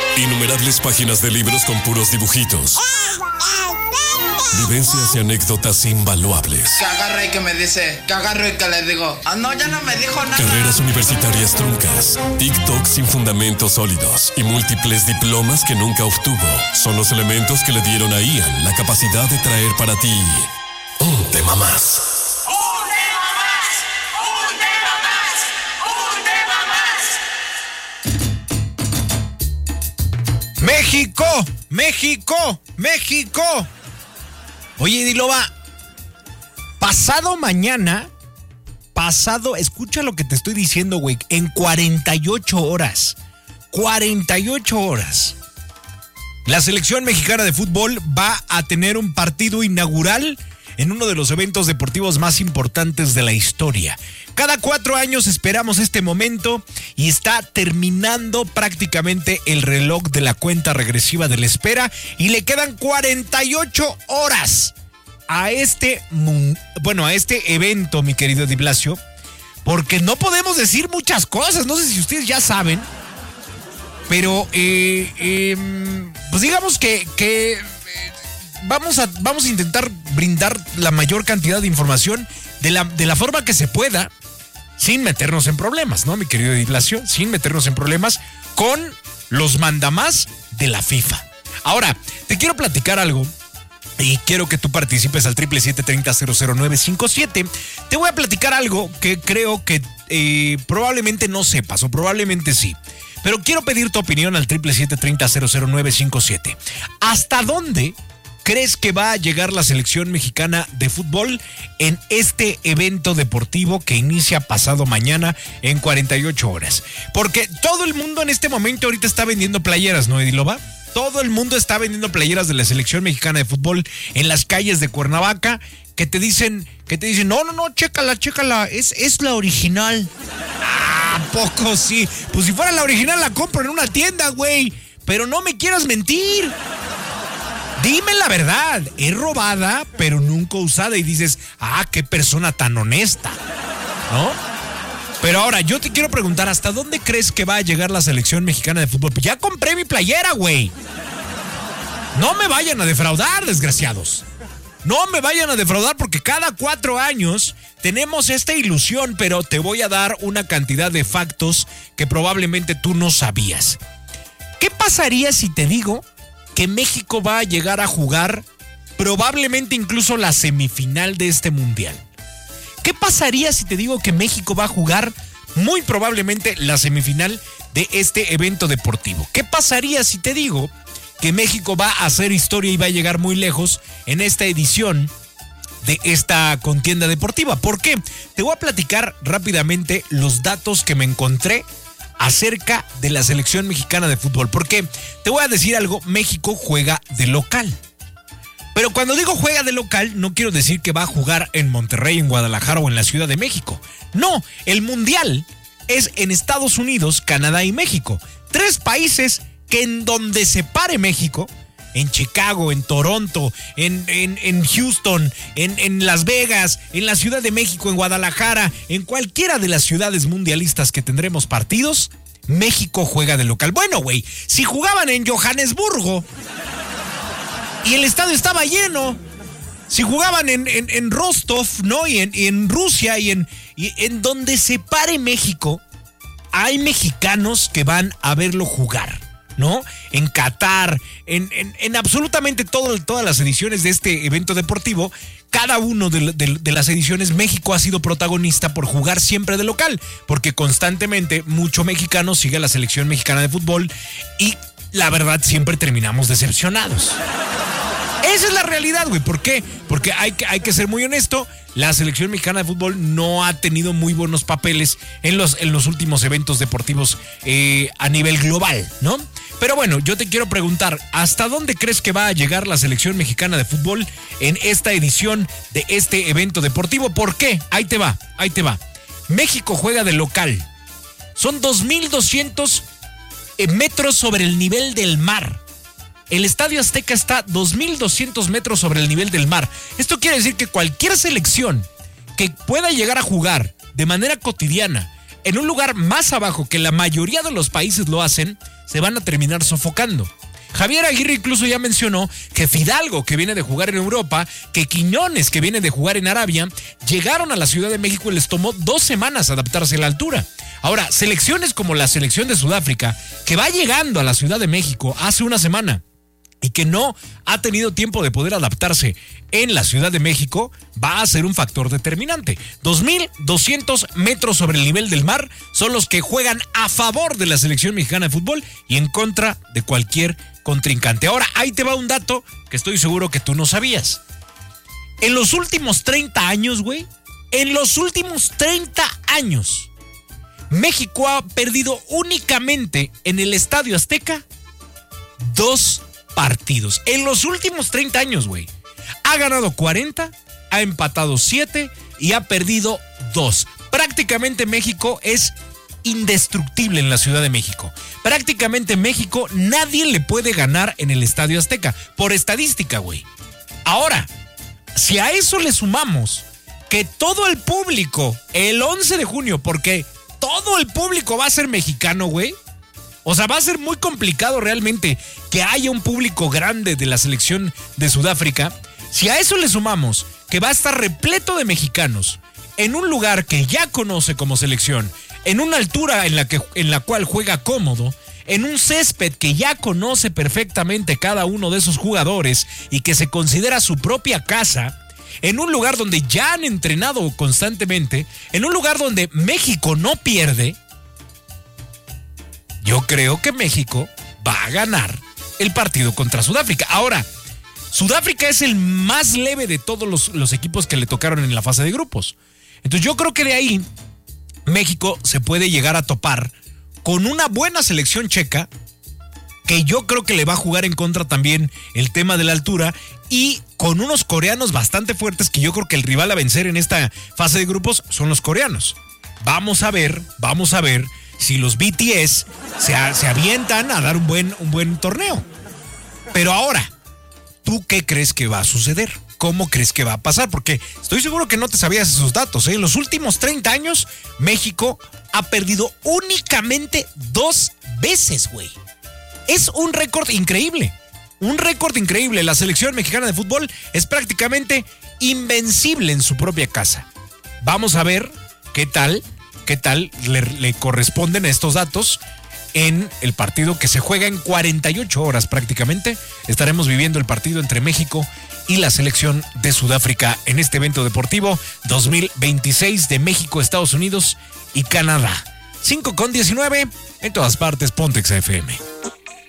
Innumerables páginas de libros con puros dibujitos. Vivencias y anécdotas invaluables. Que agarra y que me dice, que agarro y que le digo, no, ya no me dijo nada. Carreras universitarias truncas, TikTok sin fundamentos sólidos y múltiples diplomas que nunca obtuvo son los elementos que le dieron a Ian la capacidad de traer para ti un tema más. ¡México! ¡México! ¡México! Oye, Diloba, escucha lo que te estoy diciendo, güey, en 48 horas, la selección mexicana de fútbol va a tener un partido inaugural en uno de los eventos deportivos más importantes de la historia. Cada 4 años esperamos este momento y está terminando prácticamente el reloj de la cuenta regresiva de la espera y le quedan 48 horas a este evento, mi querido Di Blasio, porque no podemos decir muchas cosas, no sé si ustedes ya saben, pero pues digamos que vamos a intentar brindar la mayor cantidad de información de la forma que se pueda, sin meternos en problemas, ¿no, mi querido Di Blasio? Sin meternos en problemas con los mandamás de la FIFA. Ahora, te quiero platicar algo y quiero que tú participes al 777-30-00957. Te voy a platicar algo que creo que probablemente no sepas o probablemente sí. Pero quiero pedir tu opinión al 777-30-00957. ¿Hasta dónde crees que va a llegar la selección mexicana de fútbol en este evento deportivo que inicia pasado mañana en 48 horas? Porque todo el mundo en este momento ahorita está vendiendo playeras, ¿no, Ediloba? Todo el mundo está vendiendo playeras de la selección mexicana de fútbol en las calles de Cuernavaca que te dicen, no, chécala, es la original. ¿A poco sí? Pues si fuera la original la compro en una tienda, güey. Pero no me quieras mentir. Dime la verdad, es robada, pero nunca usada. Y dices, qué persona tan honesta, ¿no? Pero ahora, yo te quiero preguntar, ¿hasta dónde crees que va a llegar la selección mexicana de fútbol? Pues ya compré mi playera, güey. No me vayan a defraudar, desgraciados. No me vayan a defraudar porque cada 4 años tenemos esta ilusión, pero te voy a dar una cantidad de factos que probablemente tú no sabías. ¿Qué pasaría si te digo que México va a llegar a jugar probablemente incluso la semifinal de este mundial? ¿Qué pasaría si te digo que México va a jugar muy probablemente la semifinal de este evento deportivo? ¿Qué pasaría si te digo que México va a hacer historia y va a llegar muy lejos en esta edición de esta contienda deportiva? ¿Por qué? Te voy a platicar rápidamente los datos que me encontré acerca de la selección mexicana de fútbol. Porque te voy a decir algo, México juega de local. Pero cuando digo juega de local, no quiero decir que va a jugar en Monterrey, en Guadalajara o en la Ciudad de México. No, el Mundial es en Estados Unidos, Canadá y México. 3 países que en donde se pare México, en Chicago, en Toronto, en Houston, en Las Vegas, en la Ciudad de México, en Guadalajara, en cualquiera de las ciudades mundialistas que tendremos partidos, México juega de local. Bueno, güey, si jugaban en Johannesburgo y el estadio estaba lleno, si jugaban en Rostov, ¿no? Y en Rusia y en donde se pare México, hay mexicanos que van a verlo jugar, ¿no? En Qatar, en absolutamente todas las ediciones de este evento deportivo, cada uno de las ediciones, México ha sido protagonista por jugar siempre de local, porque constantemente mucho mexicano sigue a la selección mexicana de fútbol y la verdad siempre terminamos decepcionados. Esa es la realidad, güey. ¿Por qué? Porque hay que ser muy honesto. La selección mexicana de fútbol no ha tenido muy buenos papeles en los últimos eventos deportivos a nivel global, ¿no? Pero bueno, yo te quiero preguntar, ¿hasta dónde crees que va a llegar la selección mexicana de fútbol en esta edición de este evento deportivo? ¿Por qué? Ahí te va. México juega de local. Son 2,200 metros sobre el nivel del mar. El Estadio Azteca está 2,200 metros sobre el nivel del mar. Esto quiere decir que cualquier selección que pueda llegar a jugar de manera cotidiana en un lugar más abajo que la mayoría de los países lo hacen, se van a terminar sofocando. Javier Aguirre incluso ya mencionó que Fidalgo, que viene de jugar en Europa, que Quiñones, que viene de jugar en Arabia, llegaron a la Ciudad de México y les tomó 2 semanas adaptarse a la altura. Ahora, selecciones como la selección de Sudáfrica, que va llegando a la Ciudad de México hace una semana y que no ha tenido tiempo de poder adaptarse en la Ciudad de México, va a ser un factor determinante. 2.200 metros sobre el nivel del mar son los que juegan a favor de la selección mexicana de fútbol y en contra de cualquier contrincante. Ahora, ahí te va un dato que estoy seguro que tú no sabías. En los últimos 30 años, güey, México ha perdido únicamente en el Estadio Azteca 2 partidos. En los últimos 30 años, güey. Ha ganado 40, ha empatado 7 y ha perdido 2. Prácticamente México es indestructible en la Ciudad de México. Prácticamente México nadie le puede ganar en el Estadio Azteca. Por estadística, güey. Ahora, si a eso le sumamos que todo el público, el 11 de junio, porque todo el público va a ser mexicano, güey. O sea, va a ser muy complicado realmente que haya un público grande de la selección de Sudáfrica. Si a eso le sumamos que va a estar repleto de mexicanos en un lugar que ya conoce como selección, en una altura en la cual juega cómodo, en un césped que ya conoce perfectamente cada uno de esos jugadores y que se considera su propia casa, en un lugar donde ya han entrenado constantemente, en un lugar donde México no pierde, yo creo que México va a ganar el partido contra Sudáfrica. Ahora, Sudáfrica es el más leve de todos los equipos que le tocaron en la fase de grupos. Entonces yo creo que de ahí México se puede llegar a topar con una buena selección checa, que yo creo que le va a jugar en contra también el tema de la altura, y con unos coreanos bastante fuertes, que yo creo que el rival a vencer en esta fase de grupos son los coreanos. Vamos a ver si los BTS se avientan a dar un buen torneo. Pero ahora, ¿tú qué crees que va a suceder? ¿Cómo crees que va a pasar? Porque estoy seguro que no te sabías esos datos, ¿eh? En los últimos 30 años, México ha perdido únicamente 2 veces, güey. Es un récord increíble. Un récord increíble. La selección mexicana de fútbol es prácticamente invencible en su propia casa. Vamos a ver qué tal le corresponden estos datos en el partido que se juega en 48 horas prácticamente. Estaremos viviendo el partido entre México y la selección de Sudáfrica en este evento deportivo 2026 de México, Estados Unidos y Canadá. 5:19, en todas partes, Pontex FM.